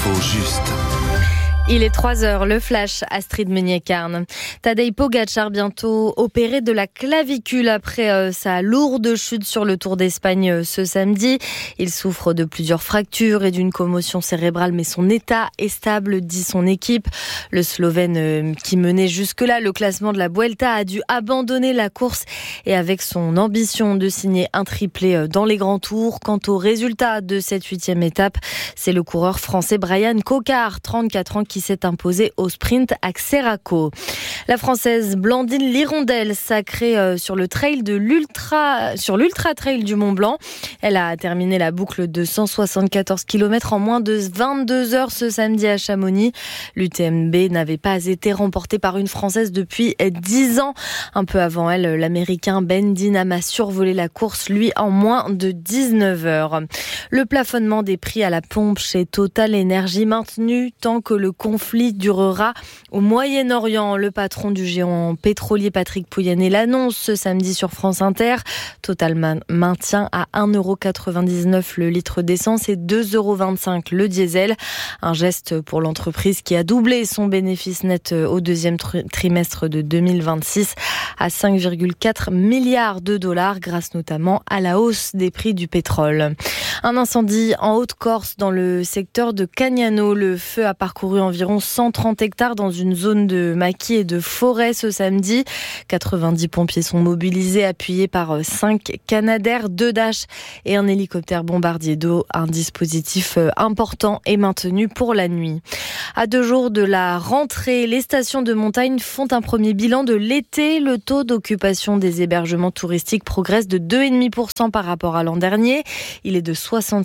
L'info juste. Il est 3h, le flash, Astrid Meunier-Carne. Tadej Pogačar bientôt opéré de la clavicule après sa lourde chute sur le Tour d'Espagne ce samedi. Il souffre de plusieurs fractures et d'une commotion cérébrale, mais son état est stable, dit son équipe. Le Slovène qui menait jusque-là le classement de la Vuelta a dû abandonner la course et avec son ambition de signer un triplé dans les grands tours. Quant au résultat de cette 8e étape, c'est le coureur français Bryan Coquard, 34 ans, qui s'est imposé au sprint à Xeraco. La Française Blandine Lirondelle, sacrée sur le trail de l'Ultra Trail du Mont Blanc. Elle a terminé la boucle de 174 km en moins de 22 heures ce samedi à Chamonix. L'UTMB n'avait pas été remportée par une Française depuis 10 ans. Un peu avant elle, l'Américain Ben Dinham a survolé la course, lui, en moins de 19 heures. Le plafonnement des prix à la pompe chez Total Energy maintenu tant que le conflit durera au Moyen-Orient. Le patron du géant pétrolier Patrick Pouyanné l'annonce ce samedi sur France Inter. Total maintient à 1,99 € le litre d'essence et 2,25 € le diesel. Un geste pour l'entreprise qui a doublé son bénéfice net au deuxième trimestre de 2026 à 5,4 milliards de dollars grâce notamment à la hausse des prix du pétrole. Un incendie en Haute-Corse dans le secteur de Cagnano. Le feu a parcouru environ 130 hectares dans une zone de maquis et de forêt ce samedi. 90 pompiers sont mobilisés, appuyés par 5 Canadair, 2 Dash et un hélicoptère bombardier d'eau. Un dispositif important est maintenu pour la nuit. À 2 jours de la rentrée, les stations de montagne font un premier bilan de l'été. Le taux d'occupation des hébergements touristiques progresse de 2,5% par rapport à l'an dernier. Il est de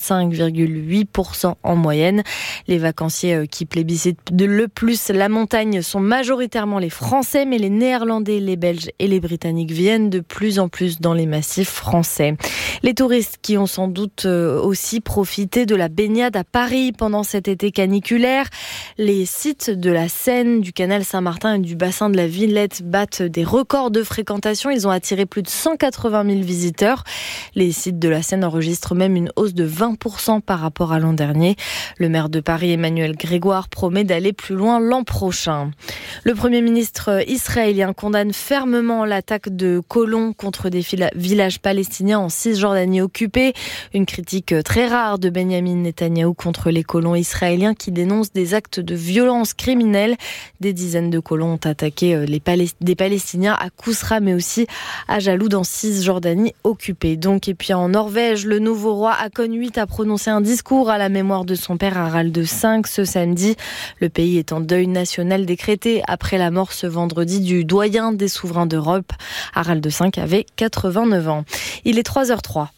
65,8% en moyenne. Les vacanciers qui plébiscitent le plus la montagne sont majoritairement les Français, mais les Néerlandais, les Belges et les Britanniques viennent de plus en plus dans les massifs français. Les touristes qui ont sans doute aussi profité de la baignade à Paris pendant cet été caniculaire. Les sites de la Seine, du canal Saint-Martin et du bassin de la Villette battent des records de fréquentation. Ils ont attiré plus de 180 000 visiteurs. Les sites de la Seine enregistrent même une hausse de 20% par rapport à l'an dernier. Le maire de Paris, Emmanuel Grégoire, promet d'aller plus loin l'an prochain. Le Premier ministre israélien condamne fermement l'attaque de colons contre des villages palestiniens en Cisjordanie occupée. Une critique très rare de Benyamin Netanyahou contre les colons israéliens qui dénoncent des actes de violence criminelle. Des dizaines de colons ont attaqué des Palestiniens à Kousra mais aussi à Jaloud en Cisjordanie occupée. Et puis en Norvège, le nouveau roi Haakon VIII a prononcé un discours à la mémoire de son père Harald V ce samedi. Le pays est en deuil national décrété après la mort ce vendredi du doyen des souverains d'Europe. Harald V avait 89 ans. Il est 3h03.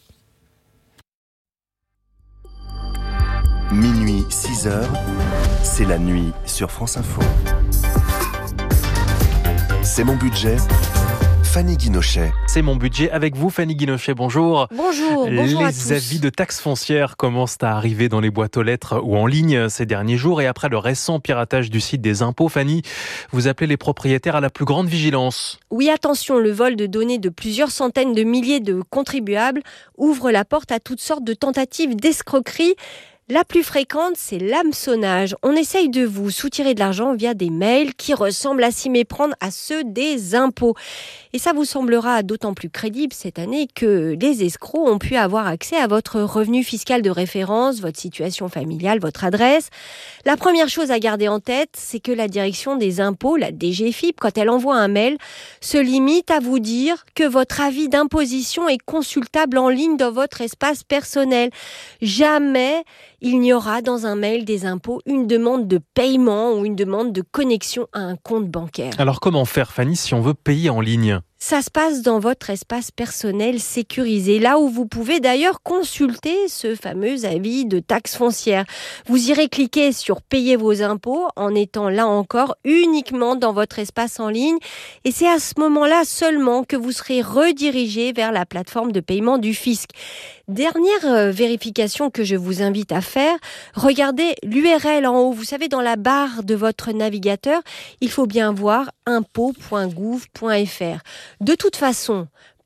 Minuit 6h, c'est la nuit sur France Info. C'est mon budget. Fanny Guinochet. C'est mon budget avec vous, Fanny Guinochet. Bonjour. Bonjour à tous. Les avis de taxes foncières commencent à arriver dans les boîtes aux lettres ou en ligne ces derniers jours. Et après le récent piratage du site des impôts, Fanny, vous appelez les propriétaires à la plus grande vigilance. Oui, attention, le vol de données de plusieurs centaines de milliers de contribuables ouvre la porte à toutes sortes de tentatives d'escroquerie. La plus fréquente, c'est l'hameçonnage. On essaye de vous soutirer de l'argent via des mails qui ressemblent à s'y méprendre à ceux des impôts. Et ça vous semblera d'autant plus crédible cette année que les escrocs ont pu avoir accès à votre revenu fiscal de référence, votre situation familiale, votre adresse. La première chose à garder en tête, c'est que la direction des impôts, la DGFiP, quand elle envoie un mail, se limite à vous dire que votre avis d'imposition est consultable en ligne dans votre espace personnel. Jamais il n'y aura dans un mail des impôts une demande de paiement ou une demande de connexion à un compte bancaire. Alors comment faire, Fanny, si on veut payer en ligne ? Ça se passe dans votre espace personnel sécurisé, là où vous pouvez d'ailleurs consulter ce fameux avis de taxe foncière. Vous irez cliquer sur « Payer vos impôts » en étant là encore uniquement dans votre espace en ligne. Et c'est à ce moment-là seulement que vous serez redirigé vers la plateforme de paiement du fisc. Dernière vérification que je vous invite à faire, regardez l'URL en haut. Vous savez, dans la barre de votre navigateur, il faut bien voir impôts.gouv.fr. De toute façon,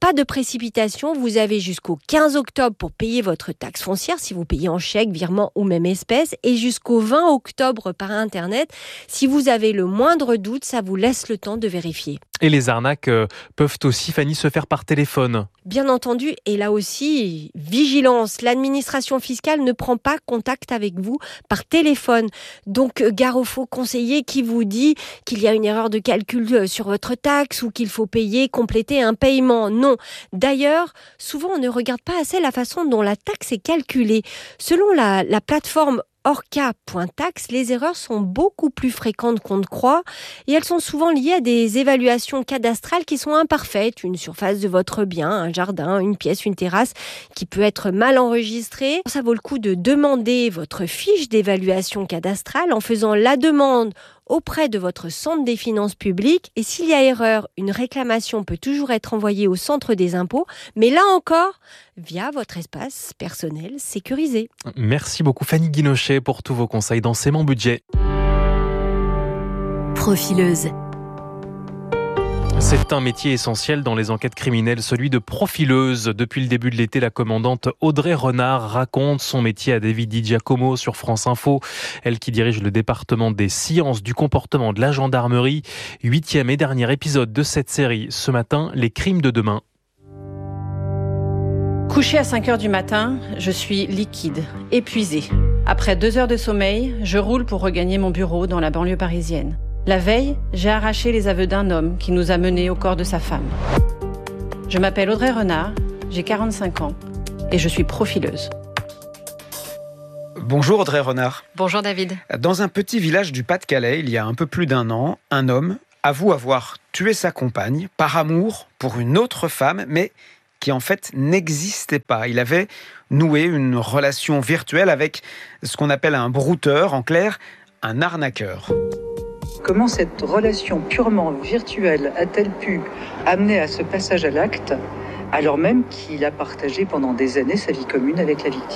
pas de précipitation, vous avez jusqu'au 15 octobre pour payer votre taxe foncière, si vous payez en chèque, virement ou même espèce, et jusqu'au 20 octobre par Internet. Si vous avez le moindre doute, ça vous laisse le temps de vérifier. Et les arnaques peuvent aussi, Fanny, se faire par téléphone. Bien entendu, et là aussi, vigilance, l'administration fiscale ne prend pas contact avec vous par téléphone. Donc, gare au faux conseiller qui vous dit qu'il y a une erreur de calcul sur votre taxe ou qu'il faut compléter un paiement. Non. D'ailleurs, souvent, on ne regarde pas assez la façon dont la taxe est calculée. Selon la plateforme Orca.tax, les erreurs sont beaucoup plus fréquentes qu'on ne croit et elles sont souvent liées à des évaluations cadastrales qui sont imparfaites. Une surface de votre bien, un jardin, une pièce, une terrasse qui peut être mal enregistrée. Ça vaut le coup de demander votre fiche d'évaluation cadastrale en faisant la demande auprès de votre centre des finances publiques. Et s'il y a erreur, une réclamation peut toujours être envoyée au centre des impôts, mais là encore, via votre espace personnel sécurisé. Merci beaucoup Fanny Guinochet pour tous vos conseils dans C'est mon budget. Profileuse. C'est un métier essentiel dans les enquêtes criminelles, celui de profileuse. Depuis le début de l'été, la commandante Audrey Renard raconte son métier à David Di Giacomo sur France Info. Elle qui dirige le département des sciences du comportement de la gendarmerie. 8e et dernier épisode de cette série. Ce matin, les crimes de demain. Couchée à 5h du matin, je suis liquide, épuisée. Après 2 heures de sommeil, je roule pour regagner mon bureau dans la banlieue parisienne. La veille, j'ai arraché les aveux d'un homme qui nous a menés au corps de sa femme. Je m'appelle Audrey Renard, j'ai 45 ans et je suis profileuse. Bonjour Audrey Renard. Bonjour David. Dans un petit village du Pas-de-Calais, il y a un peu plus d'1 an, un homme avoue avoir tué sa compagne par amour pour une autre femme, mais qui en fait n'existait pas. Il avait noué une relation virtuelle avec ce qu'on appelle un brouteur, en clair, un arnaqueur. Comment cette relation purement virtuelle a-t-elle pu amener à ce passage à l'acte, alors même qu'il a partagé pendant des années sa vie commune avec la victime ?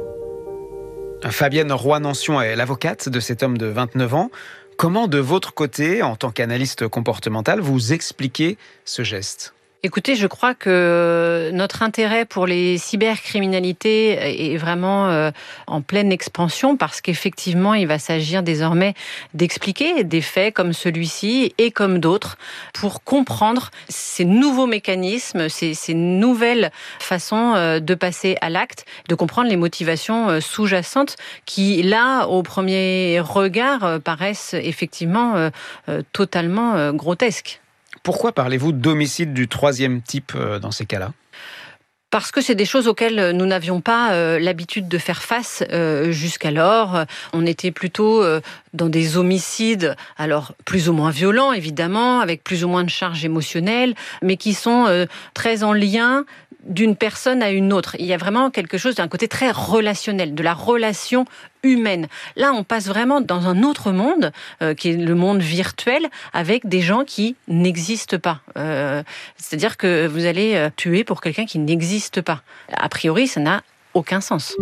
Fabienne Roy-Nancion est l'avocate de cet homme de 29 ans. Comment, de votre côté, en tant qu'analyste comportemental, vous expliquez ce geste ? Écoutez, je crois que notre intérêt pour les cybercriminalités est vraiment en pleine expansion parce qu'effectivement, il va s'agir désormais d'expliquer des faits comme celui-ci et comme d'autres pour comprendre ces nouveaux mécanismes, ces nouvelles façons de passer à l'acte, de comprendre les motivations sous-jacentes qui, là, au premier regard, paraissent effectivement totalement grotesques. Pourquoi parlez-vous d'homicide du 3e type dans ces cas-là ? Parce que c'est des choses auxquelles nous n'avions pas l'habitude de faire face jusqu'alors. On était plutôt dans des homicides, alors plus ou moins violents évidemment, avec plus ou moins de charges émotionnelles, mais qui sont très en lien d'une personne à une autre. Il y a vraiment quelque chose d'un côté très relationnel, de la relation humaine. Là, on passe vraiment dans un autre monde, qui est le monde virtuel, avec des gens qui n'existent pas. C'est-à-dire que vous allez tuer pour quelqu'un qui n'existe pas. A priori, ça n'a aucun sens.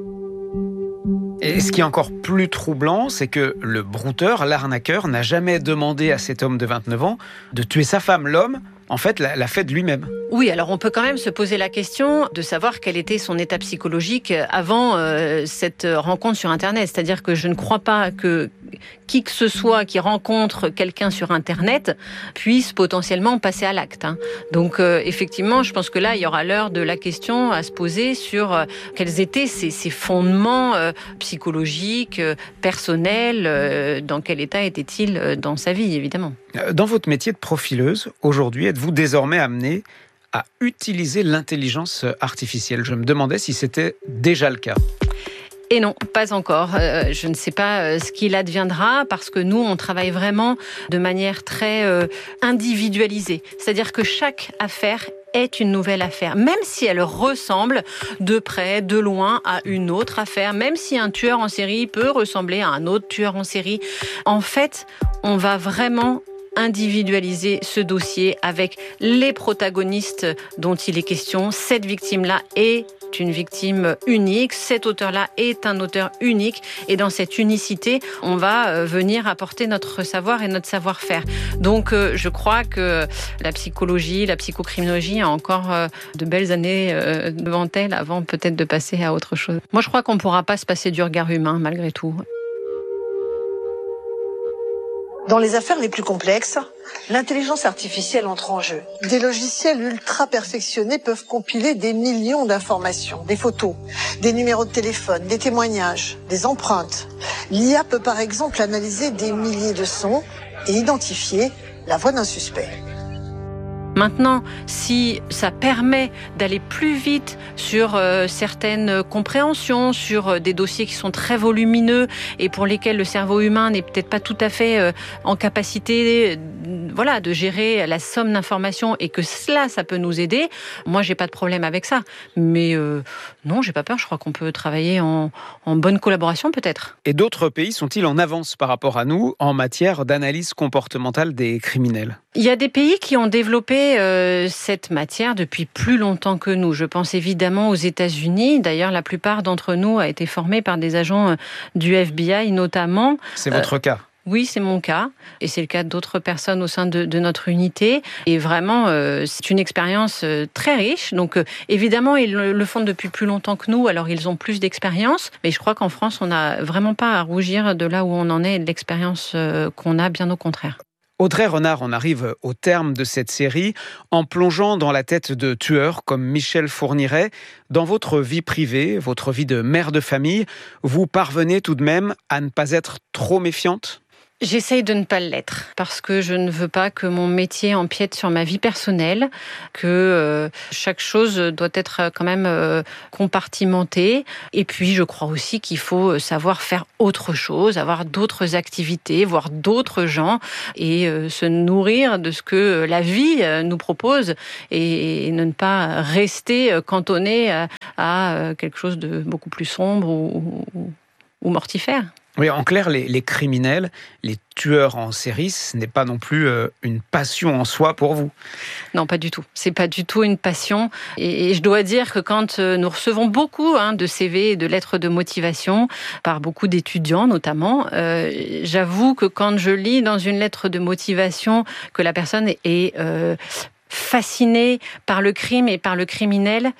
Et ce qui est encore plus troublant, c'est que le brouteur, l'arnaqueur, n'a jamais demandé à cet homme de 29 ans de tuer sa femme. L'homme, en fait, l'a fait de lui-même. Oui, alors on peut quand même se poser la question de savoir quel était son état psychologique avant cette rencontre sur Internet. C'est-à-dire que je ne crois pas que qui que ce soit qui rencontre quelqu'un sur Internet puisse potentiellement passer à l'acte. Donc effectivement, je pense que là, il y aura l'heure de la question à se poser sur quels étaient ces fondements psychologiques, personnels, dans quel état était-il dans sa vie, évidemment. Dans votre métier de profileuse, aujourd'hui, êtes-vous désormais amené à utiliser l'intelligence artificielle ? Je me demandais si c'était déjà le cas. Et non, pas encore. Je ne sais pas ce qu'il adviendra parce que nous, on travaille vraiment de manière très individualisée. C'est-à-dire que chaque affaire est une nouvelle affaire, même si elle ressemble de près, de loin à une autre affaire, même si un tueur en série peut ressembler à un autre tueur en série. En fait, on va vraiment individualiser ce dossier avec les protagonistes dont il est question. Cette victime-là est une victime unique, cet auteur-là est un auteur unique et dans cette unicité, on va venir apporter notre savoir et notre savoir-faire. Donc je crois que la psychologie, la psychocriminologie a encore de belles années devant elle avant peut-être de passer à autre chose. Moi je crois qu'on ne pourra pas se passer du regard humain malgré tout. Dans les affaires les plus complexes, l'intelligence artificielle entre en jeu. Des logiciels ultra perfectionnés peuvent compiler des millions d'informations, des photos, des numéros de téléphone, des témoignages, des empreintes. L'IA peut par exemple analyser des milliers de sons et identifier la voix d'un suspect. Maintenant, si ça permet d'aller plus vite sur certaines compréhensions, sur des dossiers qui sont très volumineux et pour lesquels le cerveau humain n'est peut-être pas tout à fait en capacité de gérer la somme d'informations et que ça peut nous aider, moi, j'ai pas de problème avec ça. Mais non, j'ai pas peur. Je crois qu'on peut travailler en bonne collaboration, peut-être. Et d'autres pays sont-ils en avance par rapport à nous en matière d'analyse comportementale des criminels ? Il y a des pays qui ont développé cette matière depuis plus longtemps que nous. Je pense évidemment aux États-Unis. D'ailleurs, la plupart d'entre nous a été formés par des agents du FBI notamment. C'est votre cas ? Oui, c'est mon cas. Et c'est le cas d'autres personnes au sein de notre unité. Et vraiment, c'est une expérience très riche. Donc, évidemment, ils le font depuis plus longtemps que nous. Alors, ils ont plus d'expérience. Mais je crois qu'en France, on n'a vraiment pas à rougir de là où on en est et de l'expérience qu'on a, bien au contraire. Audrey Renard, on arrive au terme de cette série en plongeant dans la tête de tueurs comme Michel Fourniret. Dans votre vie privée, votre vie de mère de famille, vous parvenez tout de même à ne pas être trop méfiante ? J'essaye de ne pas l'être parce que je ne veux pas que mon métier empiète sur ma vie personnelle, que chaque chose doit être quand même compartimentée. Et puis, je crois aussi qu'il faut savoir faire autre chose, avoir d'autres activités, voir d'autres gens et se nourrir de ce que la vie nous propose et ne pas rester cantonné à quelque chose de beaucoup plus sombre ou mortifère. Oui, en clair, les criminels, les tueurs en série, ce n'est pas non plus une passion en soi pour vous. Non, pas du tout. C'est pas du tout une passion. Et je dois dire que quand nous recevons beaucoup de CV et de lettres de motivation par beaucoup d'étudiants notamment, j'avoue que quand je lis dans une lettre de motivation que la personne est fascinée par le crime et par le criminel,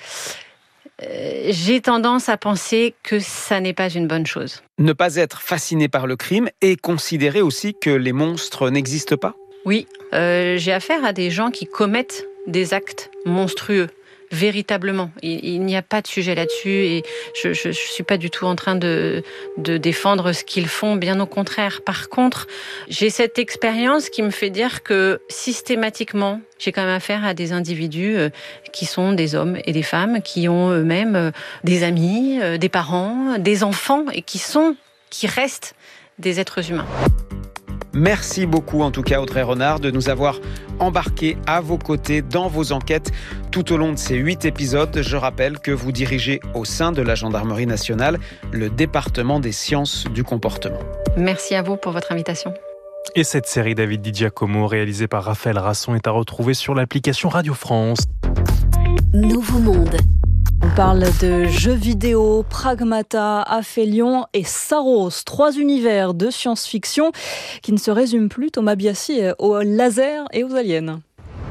j'ai tendance à penser que ça n'est pas une bonne chose. Ne pas être fasciné par le crime et considérer aussi que les monstres n'existent pas ? Oui, j'ai affaire à des gens qui commettent des actes monstrueux. Véritablement, il n'y a pas de sujet là-dessus et je suis pas du tout en train de défendre ce qu'ils font, bien au contraire. Par contre, j'ai cette expérience qui me fait dire que systématiquement, j'ai quand même affaire à des individus qui sont des hommes et des femmes, qui ont eux-mêmes des amis, des parents, des enfants et qui restent des êtres humains. Merci beaucoup en tout cas Audrey Renard de nous avoir embarqués à vos côtés dans vos enquêtes tout au long de ces 8 épisodes. Je rappelle que vous dirigez au sein de la Gendarmerie nationale le département des sciences du comportement. Merci à vous pour votre invitation. Et cette série David Di Giacomo, réalisée par Raphaël Rasson, est à retrouver sur l'application Radio France. Nouveau Monde. On parle de jeux vidéo, Pragmata, Aphelion et Saros, 3 univers de science-fiction qui ne se résument plus, Thomas Biassi, aux lasers et aux aliens.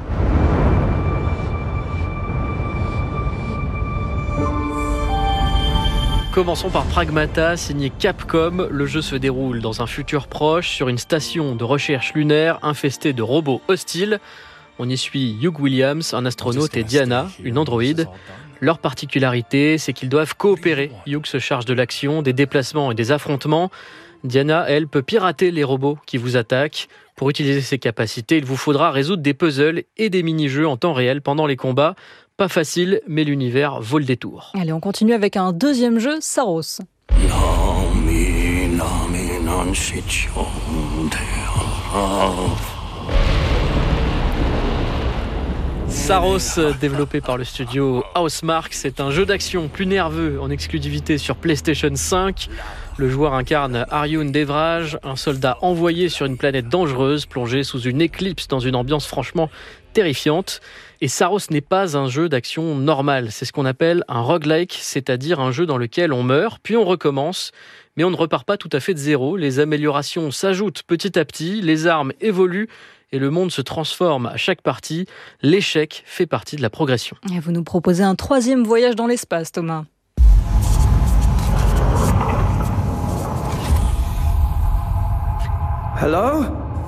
Commençons par Pragmata, signé Capcom. Le jeu se déroule dans un futur proche, sur une station de recherche lunaire infestée de robots hostiles. On y suit Hugh Williams, un astronaute, et Diana, une androïde. Leur particularité, c'est qu'ils doivent coopérer. Hugh se charge de l'action, des déplacements et des affrontements. Diana, elle, peut pirater les robots qui vous attaquent. Pour utiliser ses capacités, il vous faudra résoudre des puzzles et des mini-jeux en temps réel pendant les combats. Pas facile, mais l'univers vaut le détour. Allez, on continue avec un deuxième jeu, Saros. Saros, développé par le studio Housemarque, c'est un jeu d'action plus nerveux en exclusivité sur PlayStation 5. Le joueur incarne Arjun Devraj, un soldat envoyé sur une planète dangereuse, plongé sous une éclipse dans une ambiance franchement terrifiante. Et Saros n'est pas un jeu d'action normal, c'est ce qu'on appelle un roguelike, c'est-à-dire un jeu dans lequel on meurt, puis on recommence. Mais on ne repart pas tout à fait de zéro, les améliorations s'ajoutent petit à petit, les armes évoluent et le monde se transforme à chaque partie. L'échec fait partie de la progression. Et vous nous proposez un 3e voyage dans l'espace, Thomas. Hello?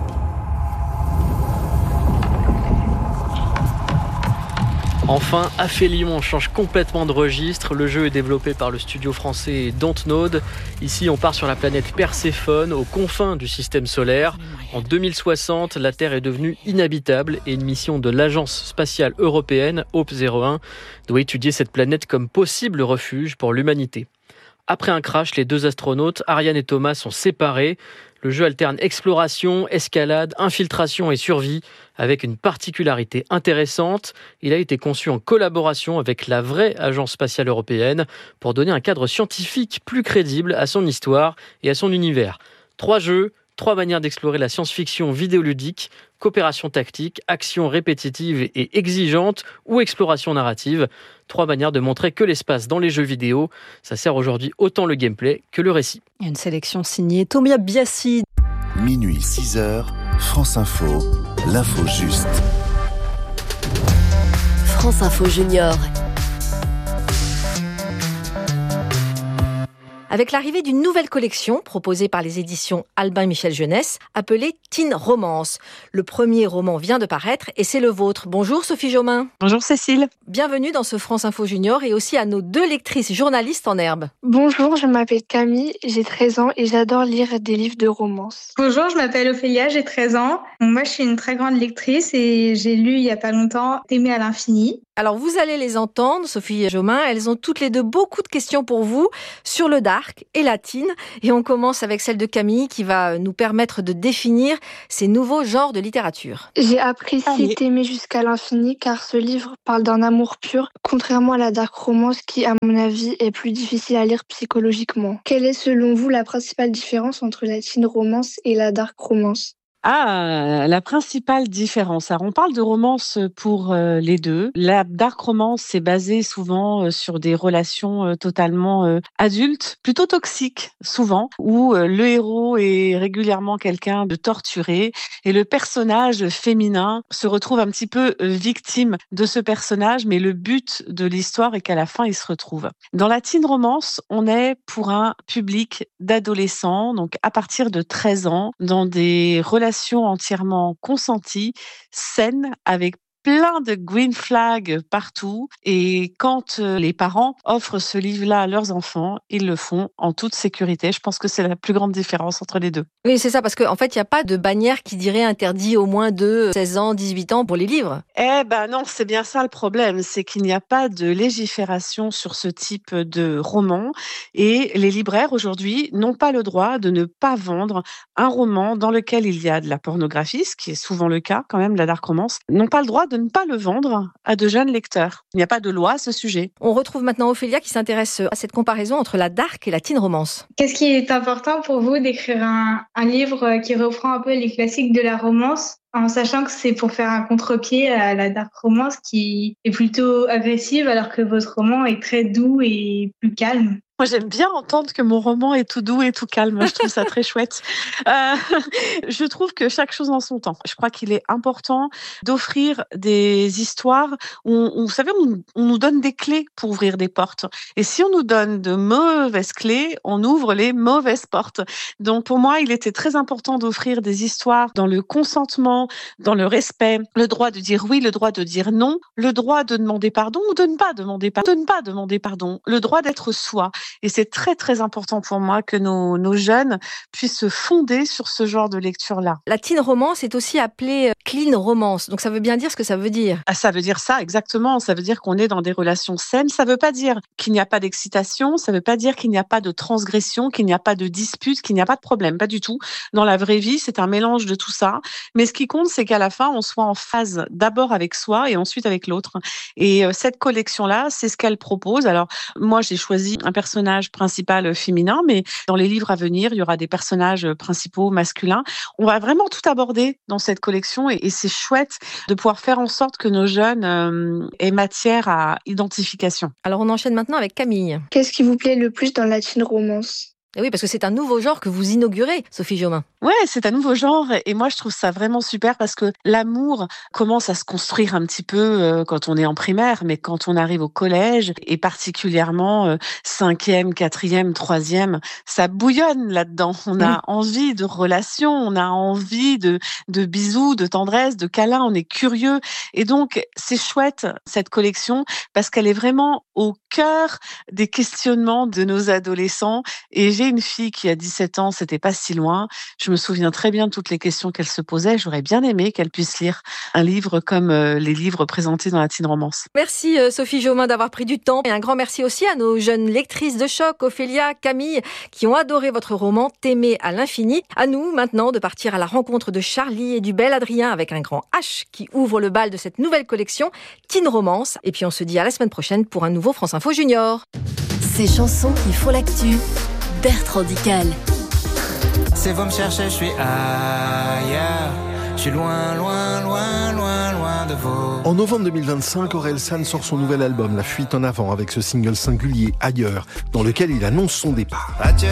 Enfin, Aphelion change complètement de registre. Le jeu est développé par le studio français Dontnod. Ici, on part sur la planète Perséphone, aux confins du système solaire. En 2060, la Terre est devenue inhabitable et une mission de l'Agence spatiale européenne, Hope 01, doit étudier cette planète comme possible refuge pour l'humanité. Après un crash, les 2 astronautes, Ariane et Thomas, sont séparés. Le jeu alterne exploration, escalade, infiltration et survie avec une particularité intéressante. Il a été conçu en collaboration avec la vraie Agence spatiale européenne pour donner un cadre scientifique plus crédible à son histoire et à son univers. 3 jeux, 3 manières d'explorer la science-fiction vidéoludique, coopération tactique, action répétitive et exigeante ou exploration narrative. 3 manières de montrer que l'espace dans les jeux vidéo, ça sert aujourd'hui autant le gameplay que le récit. Il y a une sélection signée Tomia Biassi. Minuit 6h, France Info, l'info juste. France Info Junior. Avec l'arrivée d'une nouvelle collection proposée par les éditions Albin Michel Jeunesse, appelée Teen Romance. Le premier roman vient de paraître et c'est le vôtre. Bonjour Sophie Jaumin. Bonjour Cécile. Bienvenue dans ce France Info Junior et aussi à nos 2 lectrices journalistes en herbe. Bonjour, je m'appelle Camille, j'ai 13 ans et j'adore lire des livres de romance. Bonjour, je m'appelle Ophélia, j'ai 13 ans. Moi, je suis une très grande lectrice et j'ai lu il y a pas longtemps Aimer à l'infini. Alors vous allez les entendre, Sophie et Jaumin, elles ont toutes les 2 beaucoup de questions pour vous sur le dark et la teen. Et on commence avec celle de Camille qui va nous permettre de définir ces nouveaux genres de littérature. J'ai apprécié T'aimer jusqu'à l'infini car ce livre parle d'un amour pur, contrairement à la dark romance qui, à mon avis, est plus difficile à lire psychologiquement. Quelle est selon vous la principale différence entre la teen romance et la dark romance ? La principale différence. Alors, on parle de romance pour les 2. La dark romance est basée souvent sur des relations totalement adultes, plutôt toxiques souvent, où le héros est régulièrement quelqu'un de torturé et le personnage féminin se retrouve un petit peu victime de ce personnage, mais le but de l'histoire est qu'à la fin, il se retrouve. Dans la teen romance, on est pour un public d'adolescents, donc à partir de 13 ans, dans des relations entièrement consenties, saines, avec plein de green flags partout. Et quand les parents offrent ce livre-là à leurs enfants, ils le font en toute sécurité. Je pense que c'est la plus grande différence entre les 2. Oui, c'est ça, parce qu'en fait, il n'y a pas de bannière qui dirait interdit au moins de 16 ans, 18 ans pour les livres. Eh ben non, c'est bien ça le problème, c'est qu'il n'y a pas de légifération sur ce type de roman. Et les libraires aujourd'hui n'ont pas le droit de ne pas vendre un roman dans lequel il y a de la pornographie, ce qui est souvent le cas quand même, la dark romance, n'ont pas le droit de ne pas le vendre à de jeunes lecteurs. Il n'y a pas de loi à ce sujet. On retrouve maintenant Ophélia qui s'intéresse à cette comparaison entre la dark et la teen romance. Qu'est-ce qui est important pour vous d'écrire un livre qui reprend un peu les classiques de la romance, en sachant que c'est pour faire un contre-pied à la dark romance qui est plutôt agressive alors que votre roman est très doux et plus calme? Moi, j'aime bien entendre que mon roman est tout doux et tout calme. Je trouve ça très chouette. Je trouve que chaque chose en son temps. Je crois qu'il est important d'offrir des histoires où, vous savez, on nous donne des clés pour ouvrir des portes. Et si on nous donne de mauvaises clés, on ouvre les mauvaises portes. Donc, pour moi, il était très important d'offrir des histoires dans le consentement, dans le respect, le droit de dire oui, le droit de dire non, le droit de demander pardon ou de ne pas demander pardon, le droit d'être soi. Et c'est très, très important pour moi que nos jeunes puissent se fonder sur ce genre de lecture-là. La teen romance est aussi appelée clean romance. Donc, ça veut bien dire ce que ça veut dire. Ça veut dire ça, exactement. Ça veut dire qu'on est dans des relations saines. Ça veut pas dire qu'il n'y a pas d'excitation. Ça veut pas dire qu'il n'y a pas de transgression, qu'il n'y a pas de dispute, qu'il n'y a pas de problème. Pas du tout. Dans la vraie vie, c'est un mélange de tout ça. Mais ce qui compte, c'est qu'à la fin, on soit en phase d'abord avec soi et ensuite avec l'autre. Et cette collection-là, c'est ce qu'elle propose. Alors, moi, j'ai choisi un personnage personnage principal féminin, mais dans les livres à venir, il y aura des personnages principaux masculins. On va vraiment tout aborder dans cette collection et c'est chouette de pouvoir faire en sorte que nos jeunes aient matière à identification. Alors on enchaîne maintenant avec Camille. Qu'est-ce qui vous plaît le plus dans la teen romance ? Et oui, parce que c'est un nouveau genre que vous inaugurez, Sophie Jaumin. Ouais, c'est un nouveau genre et moi je trouve ça vraiment super parce que l'amour commence à se construire un petit peu quand on est en primaire, mais quand on arrive au collège et particulièrement 5e, 4e, 3e, ça bouillonne là-dedans. On a envie de relations, on a envie de bisous, de tendresse, de câlins, on est curieux et donc c'est chouette cette collection parce qu'elle est vraiment au cœur des questionnements de nos adolescents et j'ai une fille qui a 17 ans, c'était pas si loin. Je me souviens très bien de toutes les questions qu'elle se posait. J'aurais bien aimé qu'elle puisse lire un livre comme les livres présentés dans la teen romance. Merci Sophie Jaumin d'avoir pris du temps. Et un grand merci aussi à nos jeunes lectrices de choc, Ophélia, Camille, qui ont adoré votre roman T'aimer à l'infini. À nous maintenant de partir à la rencontre de Charlie et du bel Adrien avec un grand H qui ouvre le bal de cette nouvelle collection Teen Romance. Et puis on se dit à la semaine prochaine pour un nouveau France Info Junior. Ces chansons qui font l'actu. Bertrand Dical. C'est vous me chercher, je suis ailleurs. Je suis loin, loin, loin, loin, loin de vous. En novembre 2025, Orelsan sort son nouvel album La Fuite en avant avec ce single singulier Ailleurs, dans lequel il annonce son départ.